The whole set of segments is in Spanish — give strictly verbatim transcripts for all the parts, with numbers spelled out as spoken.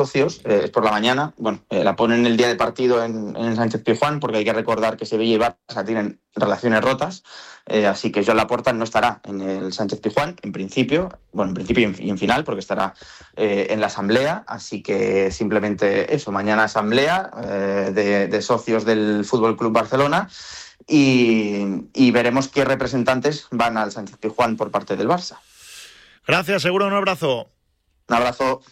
socios, eh, es por la mañana. Bueno, eh, la ponen el día de partido en, en el Sánchez-Pizjuán, porque hay que recordar que Sevilla y Barça tienen relaciones rotas, eh, así que Joan Laporta no estará en el Sánchez-Pizjuán, en principio, bueno, en principio y en, y en final, porque estará eh, en la asamblea, así que simplemente eso, mañana asamblea eh, de, de socios del Fútbol Club Barcelona, y, y veremos qué representantes van al Sánchez-Pizjuán por parte del Barça. Gracias, Seguro, un abrazo. Un abrazo.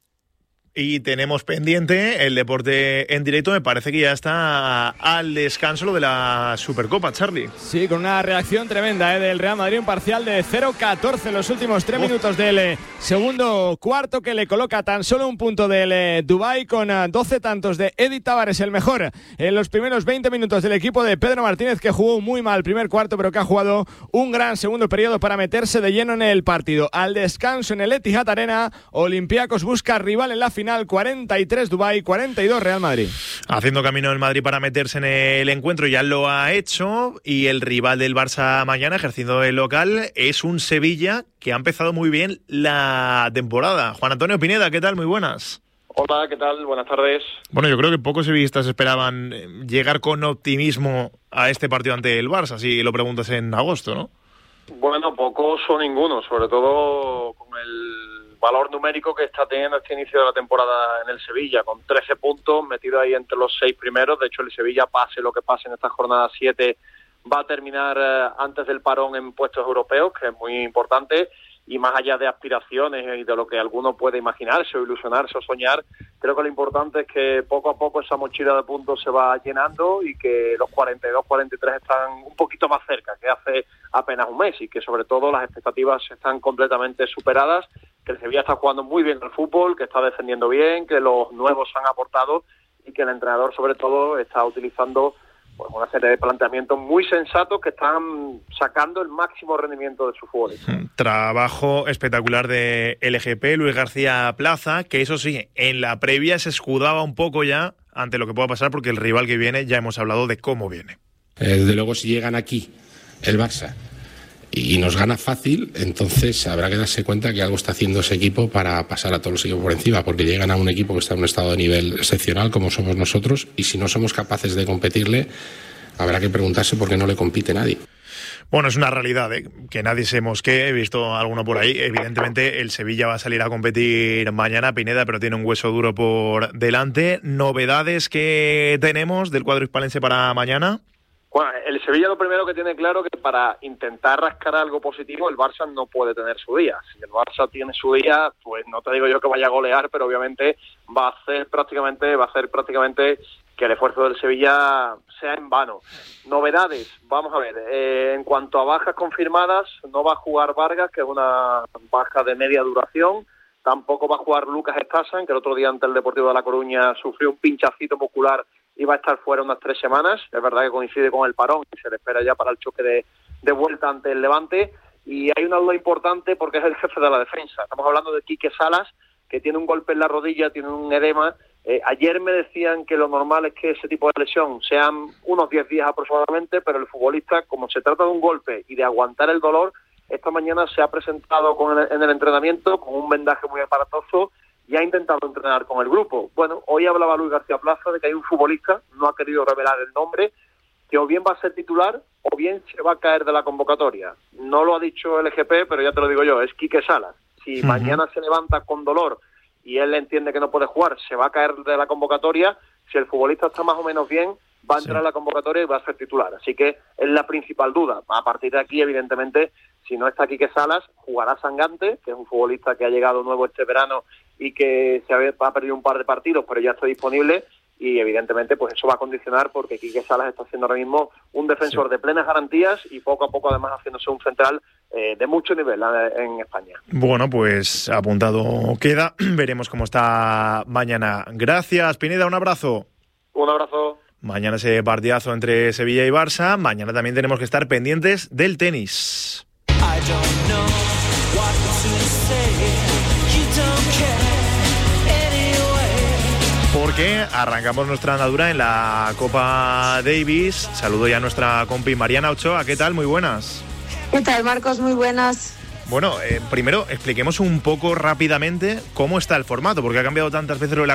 Y tenemos pendiente el deporte en directo. Me parece que ya está al descanso lo de la Supercopa, Charlie. Sí, con una reacción tremenda ¿eh? del Real Madrid, un parcial de cero catorce en los últimos tres minutos del eh, segundo cuarto, que le coloca tan solo un punto del eh, Dubái, con eh, doce tantos de Edi Tavares, el mejor en los primeros veinte minutos del equipo de Pedro Martínez, que jugó muy mal el primer cuarto, pero que ha jugado un gran segundo periodo para meterse de lleno en el partido. Al descanso en el Etihad Arena, Olympiacos busca rival en la final. Cuarenta y tres Dubái, cuarenta y dos Real Madrid. Haciendo camino el Madrid para meterse en el encuentro, ya lo ha hecho, y el rival del Barça mañana, ejerciendo el local, es un Sevilla que ha empezado muy bien la temporada. Juan Antonio Pineda, ¿qué tal? Muy buenas. Hola, ¿qué tal? Buenas tardes. Bueno, yo creo que pocos sevillistas esperaban llegar con optimismo a este partido ante el Barça, si lo preguntas en agosto, ¿no? Bueno, pocos o ninguno, sobre todo con el valor numérico que está teniendo este inicio de la temporada en el Sevilla, con trece puntos, metido ahí entre los seis primeros. De hecho, el Sevilla, pase lo que pase en esta jornada siete, va a terminar eh, antes del parón en puestos europeos, que es muy importante, y más allá de aspiraciones y de lo que alguno puede imaginarse o ilusionarse o soñar, creo que lo importante es que poco a poco esa mochila de puntos se va llenando y que los cuarenta y dos, cuarenta y tres están un poquito más cerca que hace apenas un mes, y que sobre todo las expectativas están completamente superadas, que el Sevilla está jugando muy bien al fútbol, que está defendiendo bien, que los nuevos han aportado y que el entrenador sobre todo está utilizando pues una serie de planteamientos muy sensatos que están sacando el máximo rendimiento de su fútbol. Trabajo espectacular de L G P, Luis García Plaza, que eso sí, en la previa se escudaba un poco ya ante lo que pueda pasar, porque el rival que viene, ya hemos hablado de cómo viene. Eh, desde luego, si llegan aquí el Barça y nos gana fácil, entonces habrá que darse cuenta que algo está haciendo ese equipo para pasar a todos los equipos por encima, porque llegan a un equipo que está en un estado de nivel excepcional como somos nosotros, y si no somos capaces de competirle, habrá que preguntarse por qué no le compite nadie. Bueno, es una realidad, ¿eh? Que nadie se mosquee, he visto alguno por ahí. Evidentemente el Sevilla va a salir a competir mañana, Pineda, pero tiene un hueso duro por delante. ¿Novedades que tenemos del cuadro hispalense para mañana? Bueno, el Sevilla lo primero que tiene claro que para intentar rascar algo positivo, el Barça no puede tener su día. Si el Barça tiene su día, pues no te digo yo que vaya a golear, pero obviamente va a hacer prácticamente, va a hacer prácticamente que el esfuerzo del Sevilla sea en vano. Novedades, vamos a ver, eh, en cuanto a bajas confirmadas, no va a jugar Vargas, que es una baja de media duración. Tampoco va a jugar Lucas Stassen, que el otro día ante el Deportivo de La Coruña sufrió un pinchacito muscular y va a estar fuera unas tres semanas. Es verdad que coincide con el parón y se le espera ya para el choque de, de vuelta ante el Levante. Y hay una duda importante porque es el jefe de la defensa. Estamos hablando de Quique Salas, que tiene un golpe en la rodilla, tiene un edema. Eh, ayer me decían que lo normal es que ese tipo de lesión sean unos diez días aproximadamente, pero el futbolista, como se trata de un golpe y de aguantar el dolor, esta mañana se ha presentado con el, en el entrenamiento con un vendaje muy aparatoso y ha intentado entrenar con el grupo. Bueno, hoy hablaba Luis García Plaza de que hay un futbolista, no ha querido revelar el nombre, que o bien va a ser titular o bien se va a caer de la convocatoria. No lo ha dicho el L G P, pero ya te lo digo yo, es Quique Salas. Si uh-huh. mañana se levanta con dolor y él entiende que no puede jugar, se va a caer de la convocatoria. Si el futbolista está más o menos bien, va a entrar sí. a la convocatoria y va a ser titular. Así que es la principal duda. A partir de aquí, evidentemente, si no está Quique Salas, jugará Sangante, que es un futbolista que ha llegado nuevo este verano y que se ha perdido un par de partidos, pero ya está disponible. Y evidentemente pues eso va a condicionar, porque Quique Salas está haciendo ahora mismo un defensor sí. de plenas garantías y poco a poco además haciéndose un central eh, de mucho nivel en España. Bueno, pues apuntado queda. Veremos cómo está mañana. Gracias, Pineda, un abrazo. Un abrazo. Mañana ese partidazo entre Sevilla y Barça. Mañana también tenemos que estar pendientes del tenis. I don't know what to say. You don't care. Porque arrancamos nuestra andadura en la Copa Davis. Saludo ya a nuestra compi Mariana Ochoa. ¿Qué tal? Muy buenas. ¿Qué tal, Marcos? Muy buenas. Bueno, eh, primero expliquemos un poco rápidamente cómo está el formato, porque ha cambiado tantas veces lo de la